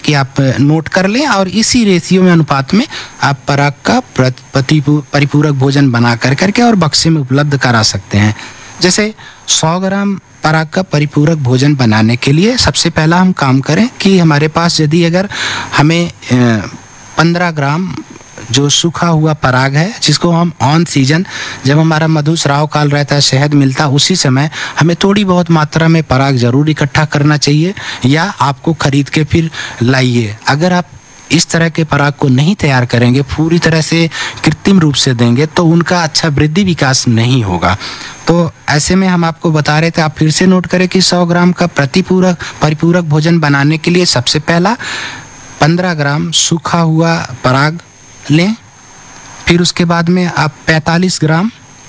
कि आप नोट कर लें और इसी रेशियो में, अनुपात में आप पराग का परिपूरक भोजन बना करके और बक्से में उपलब्ध करा सकते हैं। जैसे 100 ग्राम पराग का परिपूरक भोजन बनाने के लिए सबसे पहला हम काम करें कि हमारे पास यदि अगर हमें 15 ग्राम जो सूखा हुआ पराग है, जिसको हम ऑन सीजन, जब हमारा मधुस्राव काल रहता है, शहद मिलता है, उसी समय हमें थोड़ी बहुत मात्रा में पराग ज़रूर इकट्ठा करना चाहिए या आपको खरीद के फिर लाइए। अगर आप इस तरह के पराग को नहीं तैयार करेंगे, पूरी तरह से कृत्रिम रूप से देंगे, तो उनका अच्छा वृद्धि विकास नहीं होगा। तो ऐसे में हम आपको बता रहे थे, आप फिर से नोट करें कि 100 ग्राम का परिपूरक भोजन बनाने के लिए सबसे पहला 15 ग्राम सूखा हुआ पराग लें। फिर उसके बाद में आप 45 ग्राम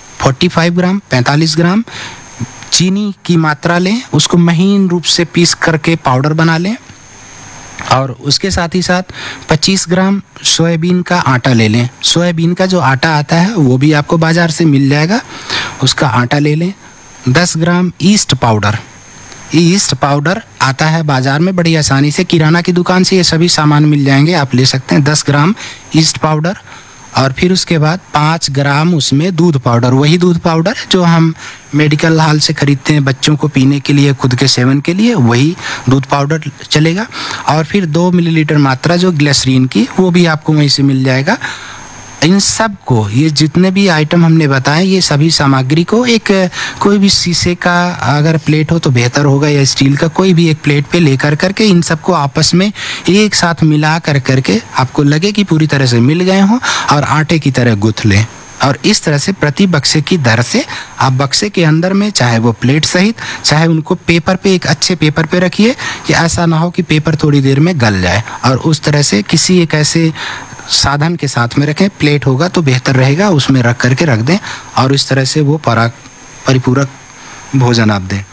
45 ग्राम चीनी की मात्रा लें, उसको महीन रूप से पीस करके पाउडर बना लें। और उसके साथ ही साथ 25 ग्राम सोयाबीन का आटा ले लें। सोयाबीन का जो आटा आता है वो भी आपको बाज़ार से मिल जाएगा, उसका आटा ले लें। 10 ग्राम ईस्ट पाउडर आता है बाज़ार में बड़ी आसानी से, किराना की दुकान से ये सभी सामान मिल जाएंगे, आप ले सकते हैं। 10 ग्राम ईस्ट पाउडर और फिर उसके बाद 5 ग्राम उसमें दूध पाउडर, वही दूध पाउडर जो हम मेडिकल हॉल से खरीदते हैं बच्चों को पीने के लिए, खुद के सेवन के लिए, वही दूध पाउडर चलेगा। और फिर 2 मिलीलीटर मात्रा जो ग्लिसरीन की, वो भी आपको वहीं से मिल जाएगा। इन सब को, ये जितने भी आइटम हमने बताए, ये सभी सामग्री को एक कोई भी शीशे का अगर प्लेट हो तो बेहतर होगा, या स्टील का कोई भी एक प्लेट पे लेकर करके इन सबको आपस में एक साथ मिला करके आपको लगे कि पूरी तरह से मिल गए हों और आटे की तरह गूँथ लें। और इस तरह से प्रति बक्से की दर से आप बक्से के अंदर में, चाहे वो प्लेट सहित, चाहे उनको पेपर पे, एक अच्छे पेपर पे रखिए कि ऐसा ना हो कि पेपर थोड़ी देर में गल जाए, और उस तरह से किसी एक ऐसे साधन के साथ में रखें। प्लेट होगा तो बेहतर रहेगा, उसमें रख करके रख दें और इस तरह से वो परिपूरक भोजन आप दें।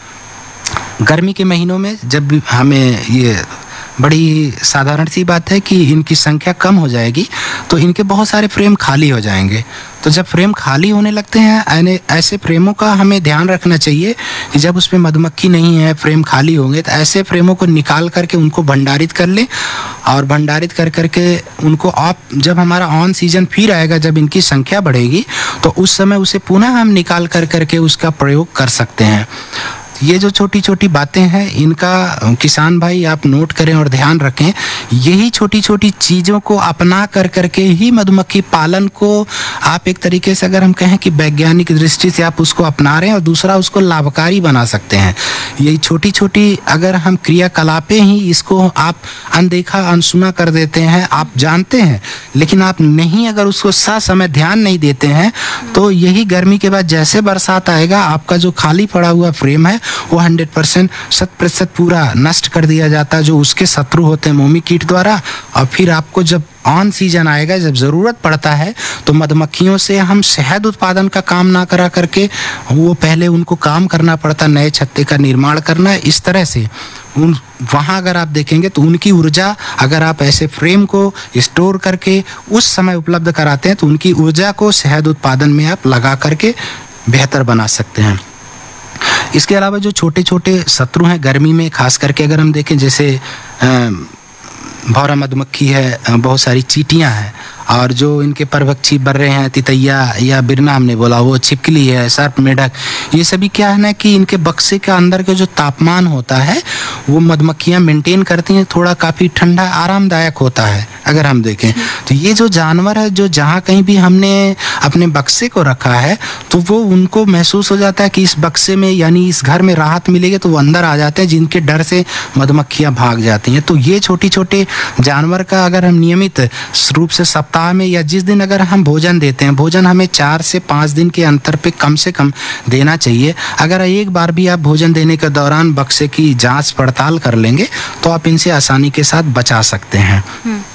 गर्मी के महीनों में जब भी हमें, ये बड़ी साधारण सी बात है कि इनकी संख्या कम हो जाएगी तो इनके बहुत सारे फ्रेम खाली हो जाएंगे। तो जब फ्रेम खाली होने लगते हैं, ऐसे फ्रेमों का हमें ध्यान रखना चाहिए कि जब उसमें मधुमक्खी नहीं है, फ्रेम खाली होंगे, तो ऐसे फ्रेमों को निकाल करके उनको भंडारित कर लें। और भंडारित कर करके उनको आप, जब हमारा ऑन सीजन फिर आएगा, जब इनकी संख्या बढ़ेगी, तो उस समय उसे पुनः हम निकाल करके उसका प्रयोग कर सकते हैं। ये जो छोटी छोटी बातें हैं, इनका किसान भाई आप नोट करें और ध्यान रखें। यही छोटी छोटी चीज़ों को अपना करके ही मधुमक्खी पालन को आप एक तरीके से, अगर हम कहें कि वैज्ञानिक दृष्टि से आप उसको अपना रहे हैं, और दूसरा उसको लाभकारी बना सकते हैं। यही छोटी छोटी अगर हम क्रियाकलापें ही इसको आप अनदेखा अनसुना कर देते हैं, आप जानते हैं लेकिन आप नहीं, अगर उसको समय ध्यान नहीं देते हैं, तो यही गर्मी के बाद जैसे बरसात आएगा, आपका जो खाली पड़ा हुआ फ्रेम है वो 100% 100% पूरा नष्ट कर दिया जाता है, जो उसके शत्रु होते हैं मोमी कीट द्वारा। और फिर आपको जब ऑन सीजन आएगा, जब ज़रूरत पड़ता है, तो मधुमक्खियों से हम शहद उत्पादन का काम ना करा करके, वो पहले उनको काम करना पड़ता, नए छत्ते का निर्माण करना। इस तरह से वहाँ अगर आप देखेंगे तो उनकी ऊर्जा, अगर आप ऐसे फ्रेम को स्टोर करके उस समय उपलब्ध कराते हैं, तो उनकी ऊर्जा को शहद उत्पादन में आप लगा करके बेहतर बना सकते हैं। इसके अलावा जो छोटे छोटे शत्रु हैं गर्मी में, खास करके अगर हम देखें, जैसे भौरा मधुमक्खी है, बहुत सारी चींटियां हैं, और जो इनके परभक्षी बर्रे हैं, तितैया या बिरना हमने बोला, वो छिपकली है, सर्प, मेढक, ये सभी क्या है ना कि इनके बक्से के अंदर का जो तापमान होता है वो मधुमक्खियाँ मेंटेन करती हैं, थोड़ा काफ़ी ठंडा आरामदायक होता है। अगर हम देखें तो ये जो जानवर है, जो जहाँ कहीं भी हमने अपने बक्से को रखा है, तो वो उनको महसूस हो जाता है कि इस बक्से में, यानी इस घर में राहत मिलेगी, तो वो अंदर आ जाते हैं, जिनके डर से मधुमक्खियाँ भाग जाती हैं। तो ये छोटे छोटे जानवर का अगर हम नियमित रूप से सप्ताह में, या जिस दिन अगर हम भोजन देते हैं, भोजन हमें 4 से 5 दिन के अंतर पे कम से कम देना चाहिए। अगर एक बार भी आप भोजन देने के दौरान बक्से की जांच पड़ताल कर लेंगे, तो आप इनसे आसानी के साथ बचा सकते हैं।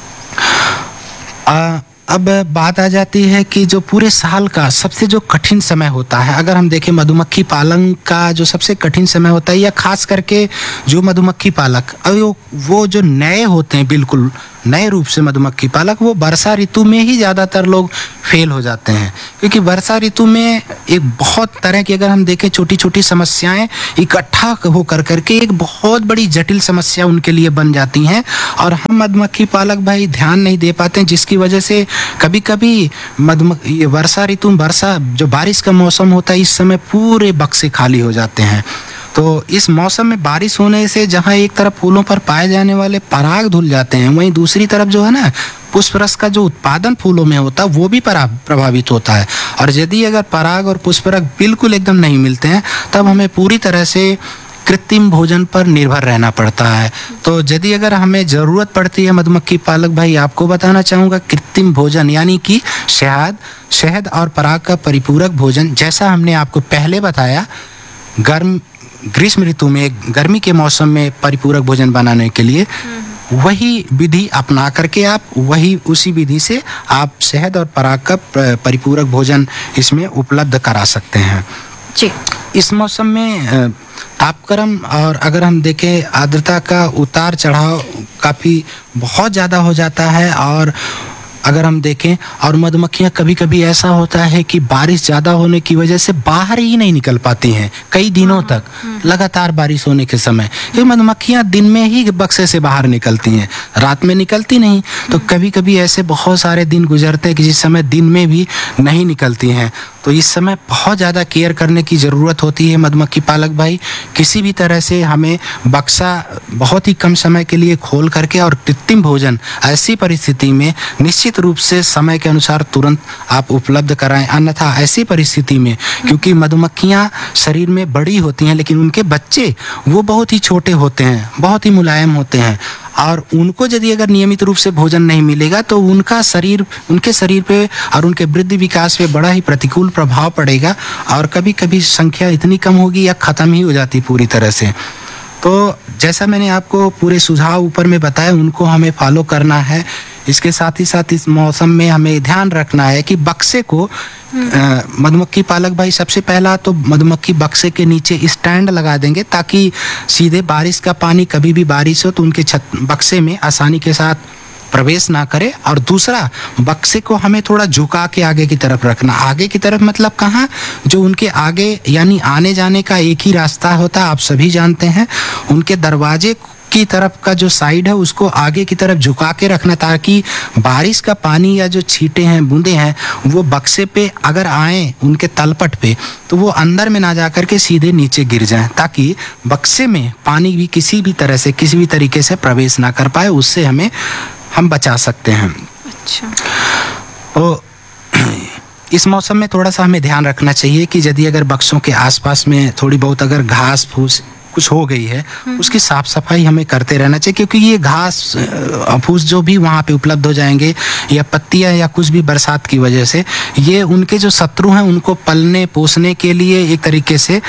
अब बात आ जाती है कि जो पूरे साल का सबसे जो कठिन समय होता है, अगर हम देखें मधुमक्खी पालन का जो सबसे कठिन समय होता है, या खास करके जो मधुमक्खी पालक वो जो नए होते हैं, बिल्कुल नए रूप से मधुमक्खी पालक, वो वर्षा ऋतु में ही ज़्यादातर लोग फेल हो जाते हैं, क्योंकि वर्षा ऋतु में एक बहुत तरह की, अगर हम देखें, छोटी छोटी समस्याएं इकट्ठा हो करके एक बहुत बड़ी जटिल समस्या उनके लिए बन जाती हैं, और हम मधुमक्खी पालक भाई ध्यान नहीं दे पाते हैं, जिसकी वजह से कभी कभी ये वर्षा ऋतु, वर्षा जो बारिश का मौसम होता है, इस समय पूरे बक्से खाली हो जाते हैं। तो इस मौसम में बारिश होने से जहाँ एक तरफ फूलों पर पाए जाने वाले पराग धुल जाते हैं, वहीं दूसरी तरफ जो है ना, पुष्प रस का जो उत्पादन फूलों में होता है वो भी प्रभावित होता है। और यदि अगर पराग और पुष्प रस बिल्कुल एकदम नहीं मिलते हैं, तब हमें पूरी तरह से कृत्रिम भोजन पर निर्भर रहना पड़ता है। तो यदि अगर हमें ज़रूरत पड़ती है मधुमक्खी पालक भाई, आपको बताना चाहूँगा, कृत्रिम भोजन यानी कि शहद और पराग का परिपूरक भोजन, जैसा हमने आपको पहले बताया, ग्रीष्म ऋतु में, गर्मी के मौसम में परिपूरक भोजन बनाने के लिए वही विधि अपना करके आप उसी विधि से आप शहद और पराग का परिपूरक भोजन इसमें उपलब्ध करा सकते हैं जी। इस मौसम में तापक्रम और अगर हम देखें आर्द्रता का उतार चढ़ाव काफ़ी बहुत ज़्यादा हो जाता है, और अगर हम देखें, और मधुमक्खियाँ कभी कभी ऐसा होता है कि बारिश ज़्यादा होने की वजह से बाहर ही नहीं निकल पाती हैं कई दिनों तक, लगातार बारिश होने के समय। ये मधुमक्खियाँ दिन में ही बक्से से बाहर निकलती हैं, रात में निकलती नहीं। तो कभी कभी ऐसे बहुत सारे दिन गुजरते हैं कि जिस समय दिन में भी नहीं निकलती हैं। तो इस समय बहुत ज़्यादा केयर करने की ज़रूरत होती है मधुमक्खी पालक भाई। किसी भी तरह से हमें बक्सा बहुत ही कम समय के लिए खोल करके और कृत्रिम भोजन ऐसी परिस्थिति में निश्चित रूप से समय के अनुसार तुरंत आप उपलब्ध कराएं। अन्यथा ऐसी परिस्थिति में, क्योंकि मधुमक्खियाँ शरीर में बड़ी होती हैं लेकिन उनके बच्चे वो बहुत ही छोटे होते हैं, बहुत ही मुलायम होते हैं, और उनको यदि अगर नियमित रूप से भोजन नहीं मिलेगा तो उनके शरीर पे और उनके वृद्धि विकास पे बड़ा ही प्रतिकूल प्रभाव पड़ेगा, और कभी कभी संख्या इतनी कम होगी या ख़त्म ही हो जाती पूरी तरह से। तो जैसा मैंने आपको पूरे सुझाव ऊपर में बताया, उनको हमें फॉलो करना है। इसके साथ ही साथ इस मौसम में हमें ध्यान रखना है कि बक्से को मधुमक्खी पालक भाई, सबसे पहला तो मधुमक्खी बक्से के नीचे स्टैंड लगा देंगे ताकि सीधे बारिश का पानी, कभी भी बारिश हो तो उनके बक्से में आसानी के साथ प्रवेश ना करे। और दूसरा, बक्से को हमें थोड़ा झुका के आगे की तरफ रखना। आगे की तरफ मतलब कहाँ, जो उनके आगे यानी आने जाने का एक ही रास्ता होता है, आप सभी जानते हैं, उनके दरवाजे की तरफ का जो साइड है उसको आगे की तरफ झुका के रखना, ताकि बारिश का पानी या जो छींटे हैं, बूंदे हैं, वो बक्से पे अगर आए उनके तलपट पे, तो वो अंदर में ना जा करके सीधे नीचे गिर जाएं, ताकि बक्से में पानी भी किसी भी तरह से, किसी भी तरीके से प्रवेश ना कर पाए। उससे हम बचा सकते हैं। अच्छा। तो इस मौसम में थोड़ा सा हमें ध्यान रखना चाहिए कि यदि अगर बक्सों के आसपास में थोड़ी बहुत अगर घास फूस कुछ हो गई है, उसकी साफ सफाई हमें करते रहना चाहिए, क्योंकि ये घास फूस जो भी वहाँ पे उपलब्ध हो जाएंगे या पत्तियाँ या कुछ भी बरसात की वजह से, ये उनके जो शत्रु हैं उनको पलने पोसने के लिए एक तरीके से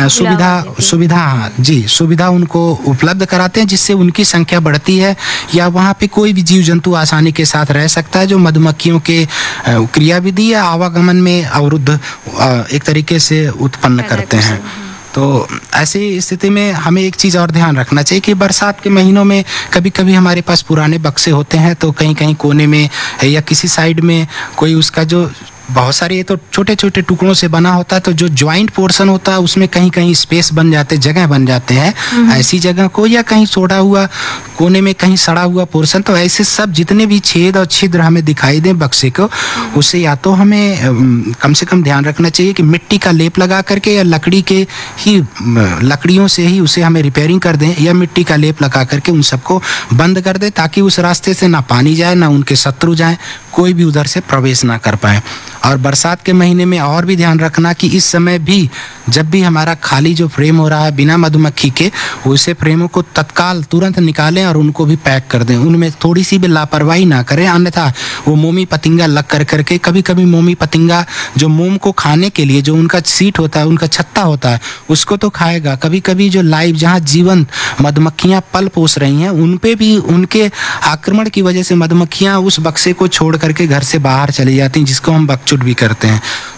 सुविधा उनको उपलब्ध कराते हैं, जिससे उनकी संख्या बढ़ती है, या वहाँ पे कोई भी जीव जंतु आसानी के साथ रह सकता है जो मधुमक्खियों के क्रियाविधि या आवागमन में अवरुद्ध एक तरीके से उत्पन्न करते हैं। तो ऐसी स्थिति में हमें एक चीज़ और ध्यान रखना चाहिए कि बरसात के महीनों में कभी कभी हमारे पास पुराने बक्से होते हैं, तो कहीं कहीं कोने में या किसी साइड में कोई उसका जो बहुत सारे, ये तो छोटे छोटे टुकड़ों से बना होता है, तो जो ज्वाइंट पोर्शन होता है उसमें कहीं कहीं स्पेस बन जाते, जगह बन जाते हैं। ऐसी जगह को, या कहीं सोड़ा हुआ कोने में कहीं सड़ा हुआ पोर्शन, तो ऐसे सब जितने भी छेद और छिद्र हमें दिखाई दें बक्से को, उससे या तो हमें कम से कम ध्यान रखना चाहिए कि मिट्टी का लेप लगा करके या लकड़ियों से ही उसे हमें रिपेयरिंग कर दें, या मिट्टी का लेप लगा करके उन सबको बंद कर दें, ताकि उस रास्ते से ना पानी जाए, ना उनके शत्रु जाए, कोई भी उधर से प्रवेश ना कर पाए। और बरसात के महीने में और भी ध्यान रखना कि इस समय भी जब भी हमारा खाली जो फ्रेम हो रहा है बिना मधुमक्खी के, उसे फ्रेमों को तत्काल तुरंत निकालें और उनको भी पैक कर दें। उनमें थोड़ी सी भी लापरवाही ना करें, अन्यथा वो मोमी पतिंगा लग करके, कभी कभी मोमी पतिंगा जो मोम को खाने के लिए जो उनका सीट होता है, उनका छत्ता होता है, उसको तो खाएगा। कभी कभी जो लाइव जहाँ जीवंत मधुमक्खियाँ पल पोस रही हैं, उन पे भी उनके आक्रमण की वजह से मधुमक्खियाँ उस बक्से को छोड़ करके घर से बाहर चली जाती हैं, जिसको हम बकचुट भी करते हैं।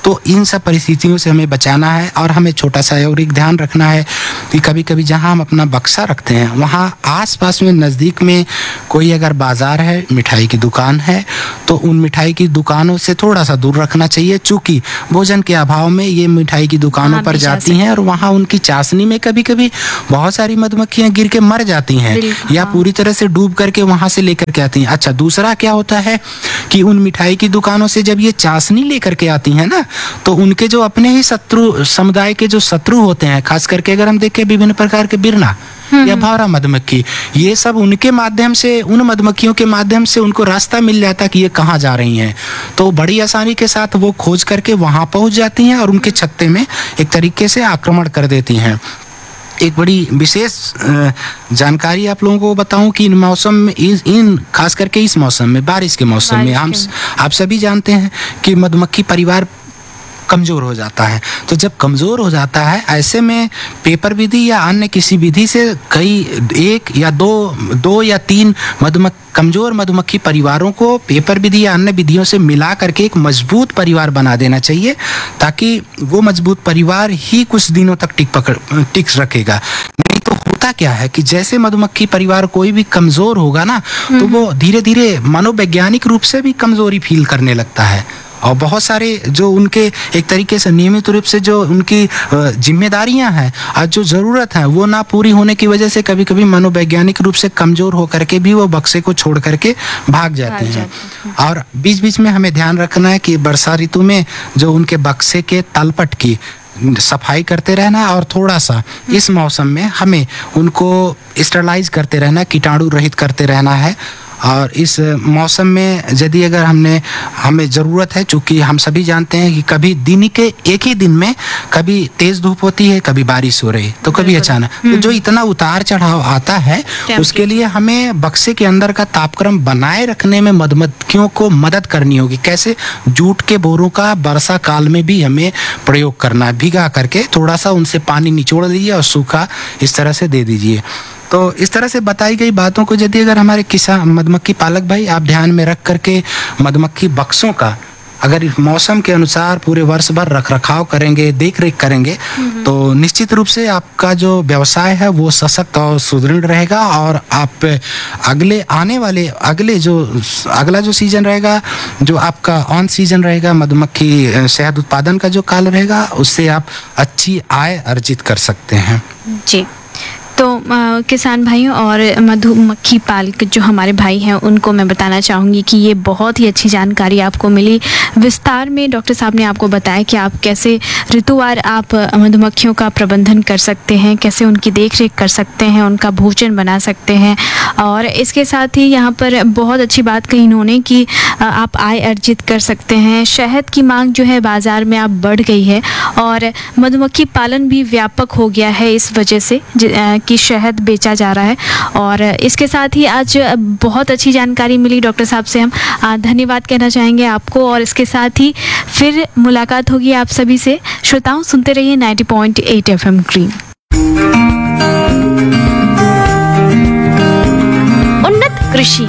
तो इन सब परिस्थितियों से हमें बचाना है। और हमें छोटा सा और एक ध्यान रखना है कि कभी कभी जहाँ हम अपना बक्सा रखते हैं वहाँ आसपास में नज़दीक में कोई अगर बाज़ार है, मिठाई की दुकान है, तो उन मिठाई की दुकानों से थोड़ा सा दूर रखना चाहिए, चूँकि भोजन के अभाव में ये मिठाई की दुकानों पर जाती हैं और वहाँ उनकी चाशनी में कभी कभी बहुत सारी मधुमक्खियाँ गिर के मर जाती हैं या पूरी तरह से डूब करके वहाँ से लेकर के आती हैं। अच्छा, दूसरा क्या होता है कि उन मिठाई की दुकानों से जब ये चाशनी लेकर के आती हैं ना, तो उनके जो अपने ही शत्रु, समुदाय के जो शत्रु होते हैं, खास करके अगर हम देखें विभिन्न प्रकार के बिरना या भौरा मधुमक्खी, ये सब उनके माध्यम से, उन मधुमक्खियों के माध्यम से उनको रास्ता मिल जाता कि ये कहाँ जा रही हैं, तो बड़ी आसानी के साथ वो खोज करके वहाँ पहुँच जाती हैं और उनके छत्ते में एक तरीके से आक्रमण कर देती हैं। एक बड़ी विशेष जानकारी आप लोगों को बताऊं कि इन मौसम में, इन खास करके इस मौसम में, बारिश के मौसम में, आप सभी जानते हैं कि मधुमक्खी परिवार कमज़ोर हो जाता है। तो जब कमज़ोर हो जाता है, ऐसे में पेपर विधि या अन्य किसी विधि से एक या दो या तीन कमज़ोर मधुमक्खी परिवारों को पेपर विधि या अन्य विधियों से मिला करके एक मजबूत परिवार बना देना चाहिए, ताकि वो मजबूत परिवार ही कुछ दिनों तक टिक रखेगा। नहीं तो होता क्या है कि जैसे मधुमक्खी परिवार कोई भी कमज़ोर होगा ना, तो वो धीरे धीरे मनोवैज्ञानिक रूप से भी कमज़ोरी फील करने लगता है और बहुत सारे जो उनके एक तरीके से नियमित रूप से जो उनकी जिम्मेदारियां हैं और जो ज़रूरत है वो ना पूरी होने की वजह से कभी कभी मनोवैज्ञानिक रूप से कमज़ोर होकर के भी वो बक्से को छोड़ करके भाग जाते हैं। और बीच बीच में हमें ध्यान रखना है कि वर्षा ऋतु में जो उनके बक्से के तलपट की सफाई करते रहना और थोड़ा सा इस मौसम में हमें उनको स्टरलाइज करते रहना, कीटाणु रहित करते रहना है। और इस मौसम में यदि अगर हमें ज़रूरत है, चूँकि हम सभी जानते हैं कि कभी दिन के एक ही दिन में कभी तेज़ धूप होती है, कभी बारिश हो रही, तो कभी अचानक, तो जो इतना उतार चढ़ाव आता है उसके लिए हमें बक्से के अंदर का तापक्रम बनाए रखने में मधुमक्खियों को मदद करनी होगी। कैसे? जूट के बोरों का वर्षा काल में भी हमें प्रयोग करना है, भिगा करके थोड़ा सा उनसे पानी निचोड़ दीजिए और सूखा इस तरह से दे दीजिए। तो इस तरह से बताई गई बातों को यदि अगर हमारे किसान मधुमक्खी पालक भाई आप ध्यान में रख करके मधुमक्खी बक्सों का अगर इस मौसम के अनुसार पूरे वर्ष भर रख रखाव करेंगे, देख रेख करेंगे, तो निश्चित रूप से आपका जो व्यवसाय है वो सशक्त और सुदृढ़ रहेगा और आप अगला जो सीजन रहेगा, जो आपका ऑन सीजन रहेगा, मधुमक्खी शहद उत्पादन का जो काल रहेगा, उससे आप अच्छी आय अर्जित कर सकते हैं। जी, तो किसान भाइयों और मधुमक्खी पालक जो हमारे भाई हैं उनको मैं बताना चाहूँगी कि ये बहुत ही अच्छी जानकारी आपको मिली। विस्तार में डॉक्टर साहब ने आपको बताया कि आप कैसे ऋतुवार आप मधुमक्खियों का प्रबंधन कर सकते हैं, कैसे उनकी देख रेख कर सकते हैं, उनका भोजन बना सकते हैं। और इसके साथ ही यहाँ पर बहुत अच्छी बात कही इन्होंने कि आप आय अर्जित कर सकते हैं। शहद की मांग जो है बाज़ार में अब बढ़ गई है और मधुमक्खी पालन भी व्यापक हो गया है इस वजह से कि शहद बेचा जा रहा है। और इसके साथ ही आज बहुत अच्छी जानकारी मिली डॉक्टर साहब से, हम धन्यवाद कहना चाहेंगे आपको। और इसके साथ ही फिर मुलाकात होगी आप सभी से। श्रोताओं, सुनते रहिए 90.8 FM ग्रीन। उन्नत कृषि।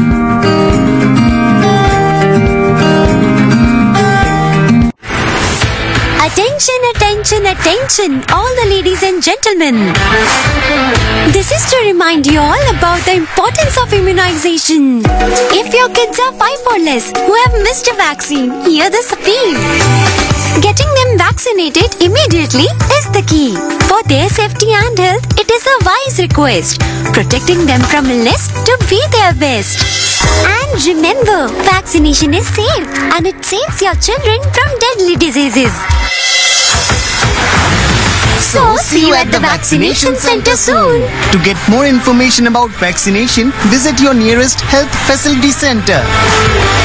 Attention, attention, attention, all the ladies and gentlemen. This is to remind you all about the importance of immunization. If your kids are 5 or less who have missed a vaccine, hear this appeal. Getting them vaccinated immediately is the key. For their safety and health, it is a wise request. Protecting them from illness to be their best. And remember, vaccination is safe and it saves your children from deadly diseases. So, see you at the vaccination center soon. To get more information about vaccination, visit your nearest health facility center.